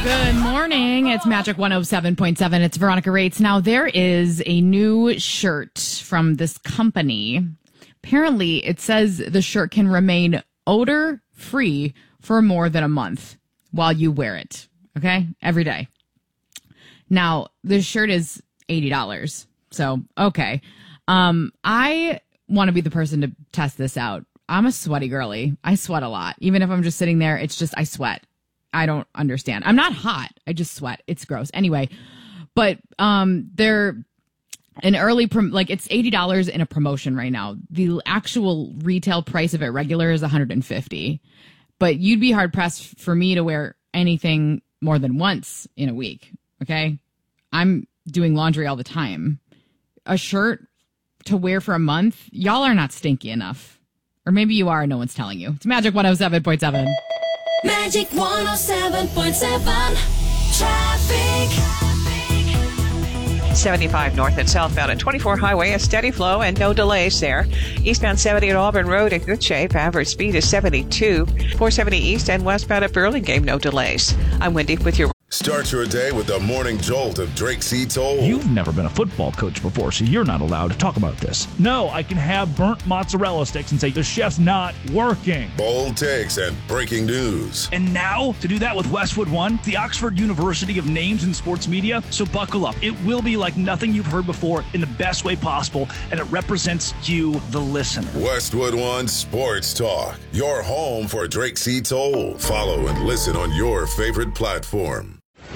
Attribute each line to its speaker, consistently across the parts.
Speaker 1: Good morning. It's Magic 107.7. It's Veronica Rates. Now, there is a new shirt from this company. Apparently, it says the shirt can remain odor-free for more than a month while you wear it. Okay? Every day. Now, this shirt is $80. So, okay. I want to be the person to test this out. I'm a sweaty girly. I sweat a lot. Even if I'm just sitting there, it's just I sweat. I don't understand. I'm not hot. I just sweat. It's gross. Anyway, but they're an early it's $80 in a promotion right now. The actual retail price of it regular is $150. But you'd be hard pressed for me to wear anything more than once in a week. Okay? I'm doing laundry all the time. A shirt to wear for a month, y'all are not stinky enough. Or maybe you are and no one's telling you. It's Magic 107.7.
Speaker 2: Magic 107.7 Traffic.
Speaker 3: 75 north and southbound at 24 highway, a steady flow and no delays there. Eastbound 70 at Auburn Road in good shape. Average speed is 72. 470 east and westbound at Burlingame, no delays. I'm Wendy with your...
Speaker 4: Start your day with the morning jolt of Drake C. Toll.
Speaker 5: You've never been a football coach before, so you're not allowed to talk about this. No, I can have burnt mozzarella sticks and say the chef's not working.
Speaker 4: Bold takes and breaking news.
Speaker 5: And now, to do that with Westwood One, the Oxford University of names in sports media. So buckle up. It will be like nothing you've heard before in the best way possible, and it represents you, the listener.
Speaker 4: Westwood One Sports Talk. Your home for Drake C. Toll. Follow and listen on your favorite platform.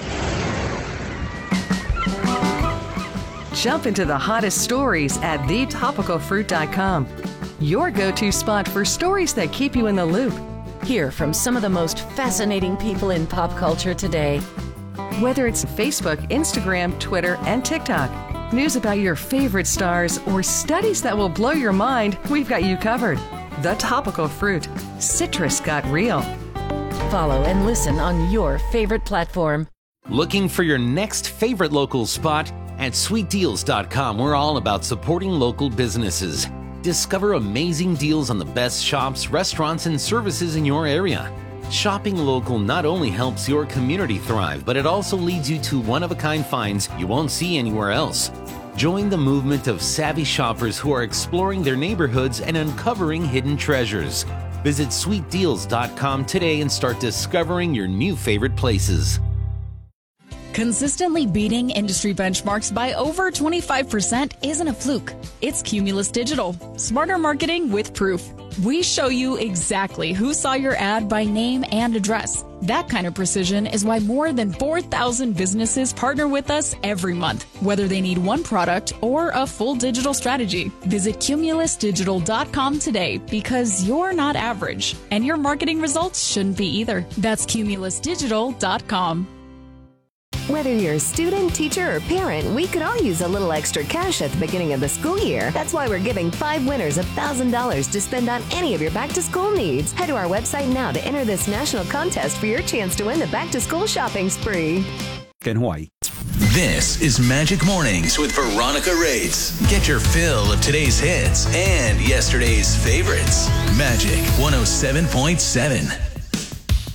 Speaker 6: Jump into the hottest stories at thetopicalfruit.com. Your go-to spot for stories that keep you in the loop.
Speaker 7: Hear from some of the most fascinating people in pop culture today.
Speaker 6: Whether it's Facebook, Instagram, Twitter, and TikTok, news about your favorite stars, or studies that will blow your mind, we've got you covered. The Topical Fruit. Citrus got real.
Speaker 7: Follow and listen on your favorite platform.
Speaker 8: Looking for your next favorite local spot? At sweetdeals.com, we're all about supporting local businesses. Discover amazing deals on the best shops, restaurants, and services in your area. Shopping local not only helps your community thrive, but it also leads you to one-of-a-kind finds you won't see anywhere else. Join the movement of savvy shoppers who are exploring their neighborhoods and uncovering hidden treasures. Visit sweetdeals.com today and start discovering your new favorite places.
Speaker 9: Consistently beating industry benchmarks by over 25% isn't a fluke. It's Cumulus Digital. Smarter marketing with proof. We show you exactly who saw your ad by name and address. That kind of precision is why more than 4,000 businesses partner with us every month, whether they need one product or a full digital strategy. Visit cumulusdigital.com today because you're not average, and your marketing results shouldn't be either. That's cumulusdigital.com.
Speaker 10: Whether you're a student, teacher, or parent, we could all use a little extra cash at the beginning of the school year. That's why we're giving 5 winners $1,000 to spend on any of your back-to-school needs. Head to our website now to enter this national contest for your chance to win the back-to-school shopping spree.
Speaker 11: In Hawaii. This is Magic Mornings with Veronica Rates. Get your fill of today's hits and yesterday's favorites. Magic 107.7.